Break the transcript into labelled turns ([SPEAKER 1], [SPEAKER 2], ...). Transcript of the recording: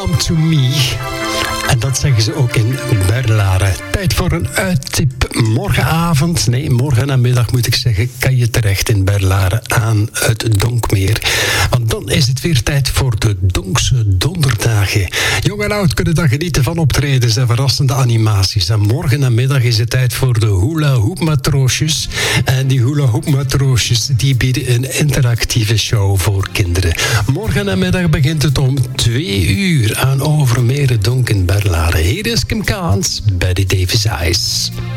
[SPEAKER 1] Come to me. En dat zeggen ze ook in Berlaren. Tijd voor een uittip. Morgenavond, nee, morgenmiddag moet ik zeggen, kan je terecht in Berlaren aan het Donkmeer. Want dan is het weer tijd voor de Donkse Donderdagen. Jong en oud kunnen dan genieten van optredens en verrassende animaties. En morgenmiddag is het tijd voor de hula hoop matroosjes. En die hula hoop matroosjes die bieden een interactieve show voor kinderen. Morgenmiddag begint het om 2 uur aan Overmere Donk in Berlaren. Hier is Kim Kaans, Betty Davis Eyes.